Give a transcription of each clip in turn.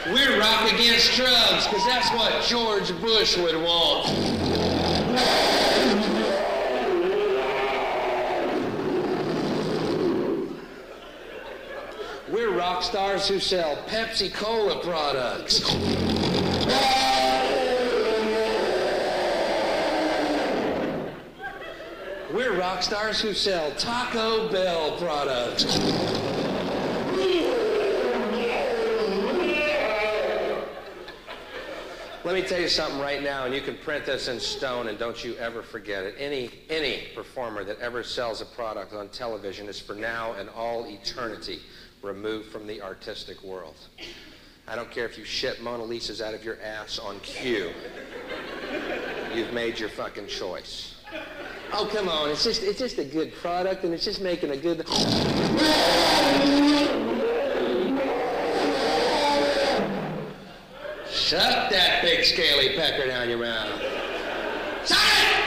We're rock against drugs, because that's what George Bush would want. We're rock stars who sell Pepsi-Cola products. We're rock stars who sell Taco Bell products. Let me tell you something right now, and you can print this in stone, and don't you ever forget it. Any performer that ever sells a product on television is for now and all eternity removed from the artistic world. I don't care if you shit Mona Lisas out of your ass on cue. You've made your fucking choice. Oh, come on, it's just a good product, and it's just making a good... Shut that big scaly pecker down your mouth. Shut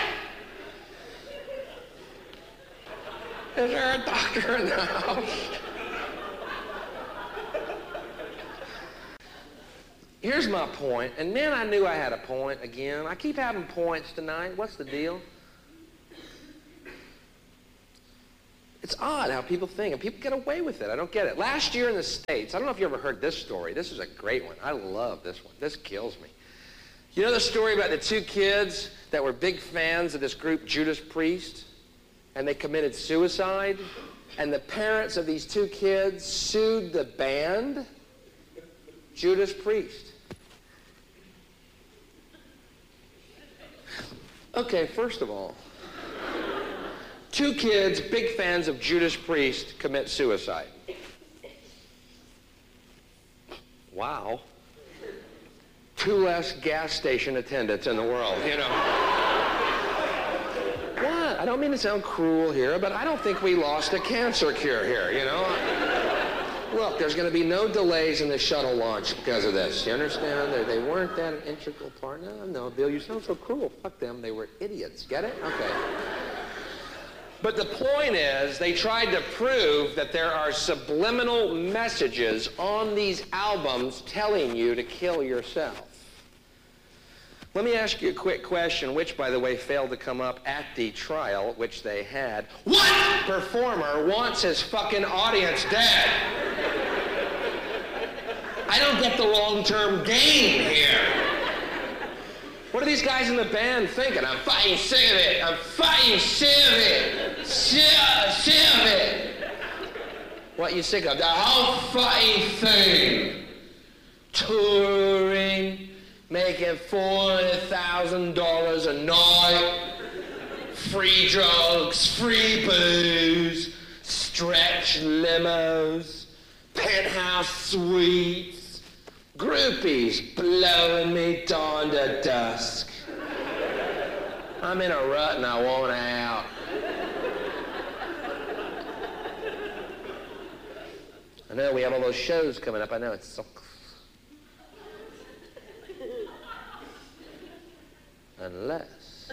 it! Is there a doctor in the house? Here's my point, and man, I knew I had a point again. I keep having points tonight. What's the deal? It's odd how people think, and people get away with it. I don't get it. Last year in the States, I don't know if you ever heard this story. This is a great one. I love this one. This kills me. You know the story about the two kids that were big fans of this group, Judas Priest, and they committed suicide? And the parents of these two kids sued the band, Judas Priest. Okay, first of all, two kids, big fans of Judas Priest, commit suicide. Wow. Two less gas station attendants in the world, you know. What? I don't mean to sound cruel here, but I don't think we lost a cancer cure here, you know. Look, there's going to be no delays in the shuttle launch because of this. You understand? They weren't that an integral part. No, Bill, you sound so cruel. Fuck them. They were idiots. Get it? Okay. But the point is, they tried to prove that there are subliminal messages on these albums telling you to kill yourself. Let me ask you a quick question, which, by the way, failed to come up at the trial, which they had. What performer wants his fucking audience dead? I don't get the long-term gain here. What are these guys in the band thinking? I'm fucking sick of it. I'm fucking sick of it. Sick of it. What you sick of? The whole fucking thing. Touring, making $400,000 a night. Free drugs, free booze, stretch limos, penthouse suites, groupies blowing me dawn to dusk. I'm in a rut and I want out. I know we have all those shows coming up. I know it sucks. Unless.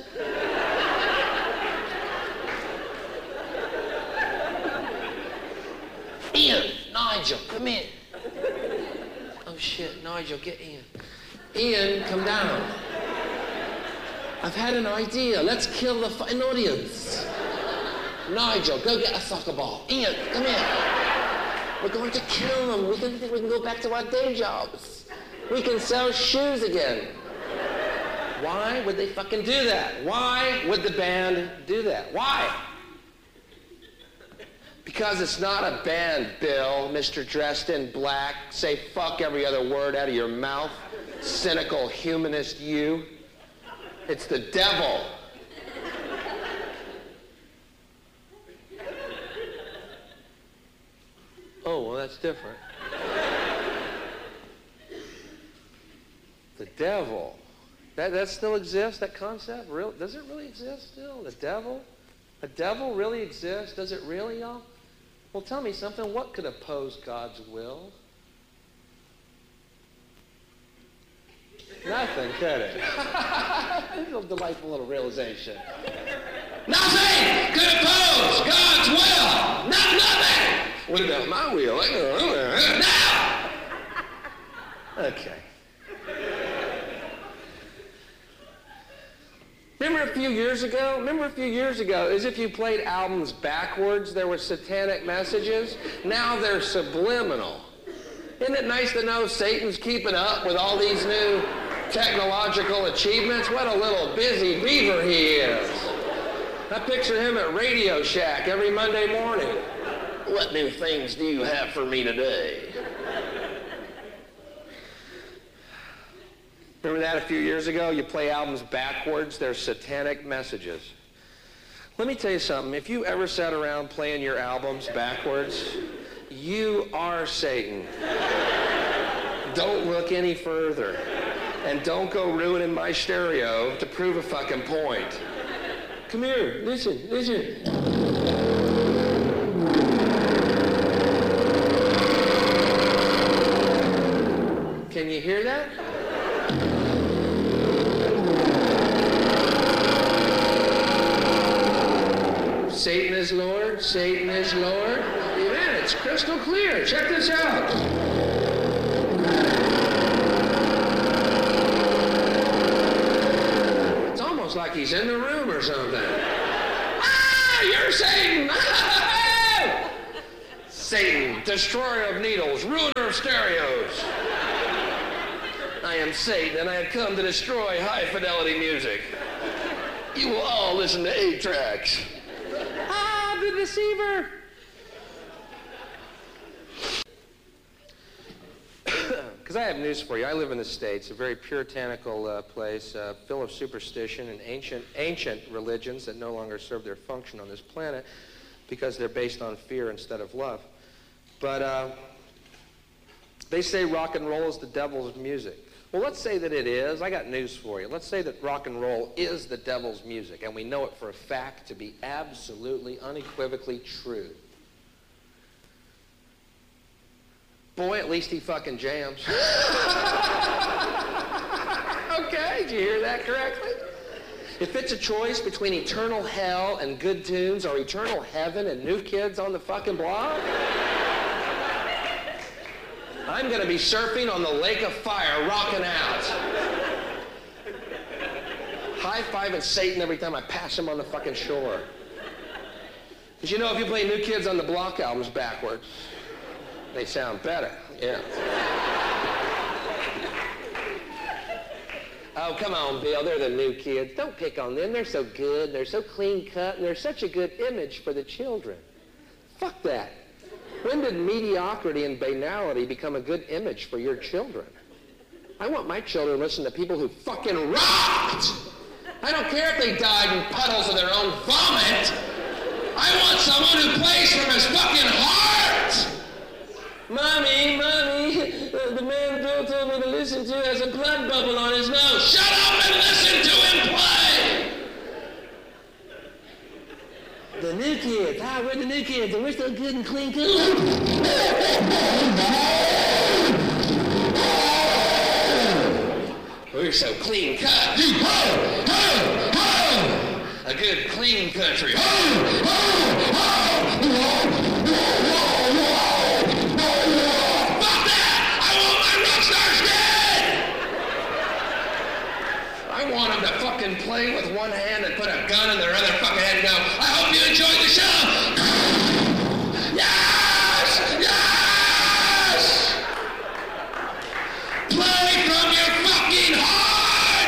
Ian, Nigel, come in. Oh shit, Nigel, get Ian. Ian, come down. I've had an idea. Let's kill the fucking audience. Nigel, go get a soccer ball. Ian, come here. We're going to kill them. We think we can go back to our day jobs. We can sell shoes again. Why would they fucking do that? Why would the band do that? Why? Because it's not a band, Bill, Mr. Dressed in Black. Say fuck every other word out of your mouth. Cynical humanist you. It's the devil. Oh, well, that's different. The devil. That still exists, that concept? Does it really exist still? The devil? The devil really exists? Does it really, y'all? Well, tell me something. What could oppose God's will? Nothing, could it? It's a delightful little realization. Nothing could oppose God's will! Nothing! What about my will? No! Okay. Remember a few years ago, as if you played albums backwards, there were satanic messages? Now they're subliminal. Isn't it nice to know Satan's keeping up with all these new technological achievements? What a little busy beaver he is. I picture him at Radio Shack every Monday morning. What new things do you have for me today? Remember that a few years ago? You play albums backwards, they're satanic messages. Let me tell you something. If you ever sat around playing your albums backwards, you are Satan. Don't look any further. And don't go ruining my stereo to prove a fucking point. Come here, listen. Can you hear that? Satan is Lord, Satan is Lord. Amen, it's crystal clear. Check this out. It's almost like he's in the room or something. Ah, you're Satan! Satan, destroyer of needles, ruiner of stereos. I am Satan, and I have come to destroy high-fidelity music. You will all listen to 8 tracks. Ah, the deceiver! Because I have news for you. I live in the States, a very puritanical place, full of superstition and ancient religions that no longer serve their function on this planet because they're based on fear instead of love. But they say rock and roll is the devil's music. Well, let's say that it is. I got news for you. Let's say that rock and roll is the devil's music, and we know it for a fact to be absolutely, unequivocally true. Boy, at least he fucking jams. Okay, did you hear that correctly? If it's a choice between eternal hell and good tunes or eternal heaven and New Kids on the fucking Block, I'm going to be surfing on the lake of fire, rocking out. High-fiving Satan every time I pass him on the fucking shore. Because you know, if you play New Kids on the Block albums backwards, they sound better, yeah. Oh, come on, Bill, they're the New Kids. Don't pick on them. They're so good, they're so clean-cut, and they're such a good image for the children. Fuck that. When did mediocrity and banality become a good image for your children? I want my children to listen to people who fucking rocked! I don't care if they died in puddles of their own vomit! I want someone who plays from his fucking heart! Mommy, the man Bill told me to listen to has a blood bubble on his nose. Shut up and listen to him play! The New Kids. Ah, we're the New Kids, and we're so good and clean cut. We're so clean cut. A good clean country. Fuck that! I want my rock stars dead! I want them to fucking play with one hand and put a gun in their other fucking hand and go, I hope you enjoyed the show! Yes! Yes! Play from your fucking heart!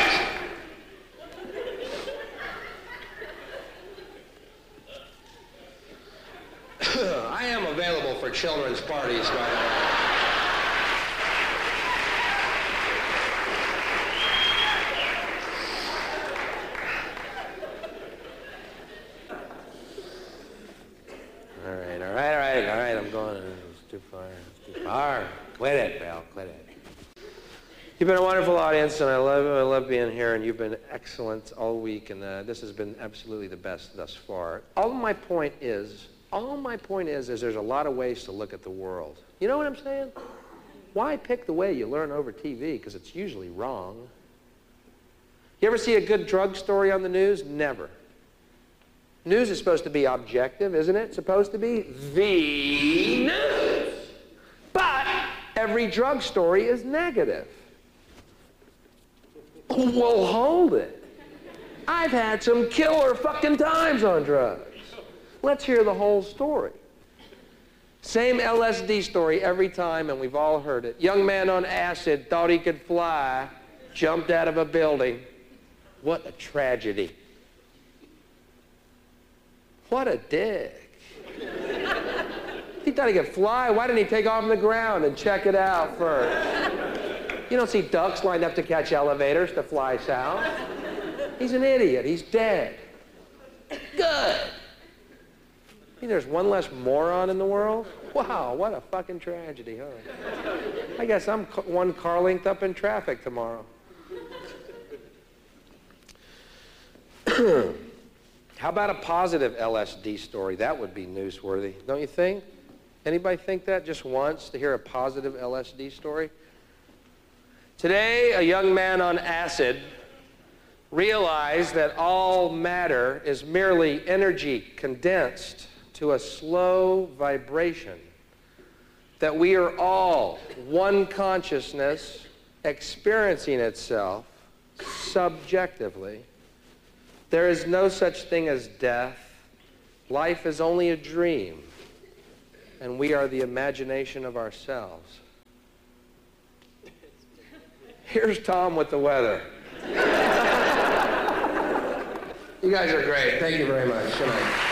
I am available for children's parties, by the way. All right, I'm going. It's too far. Quit it, Bill, quit it. You've been a wonderful audience, and I love being here, and you've been excellent all week, and this has been absolutely the best thus far. All my point is there's a lot of ways to look at the world. You know what I'm saying? Why pick the way you learn over TV? Because it's usually wrong. You ever see a good drug story on the news? Never. News is supposed to be objective, isn't it? It's supposed to be the news. But every drug story is negative. Well, hold it. I've had some killer fucking times on drugs. Let's hear the whole story. Same LSD story every time, and we've all heard it. Young man on acid thought he could fly, jumped out of a building. What a tragedy. What a dick. He thought he could fly. Why didn't he take off on the ground and check it out first? You don't see ducks lined up to catch elevators to fly south. He's an idiot. He's dead. Good. There's one less moron in the world? Wow, what a fucking tragedy, huh? I guess I'm one car length up in traffic tomorrow. How about a positive LSD story? That would be newsworthy, don't you think? Anybody think that just once, to hear a positive LSD story? Today, a young man on acid realized that all matter is merely energy condensed to a slow vibration, that we are all one consciousness experiencing itself subjectively. There is no such thing as death. Life is only a dream, and we are the imagination of ourselves. Here's Tom with the weather. You guys are great. Thank you very much. Good night.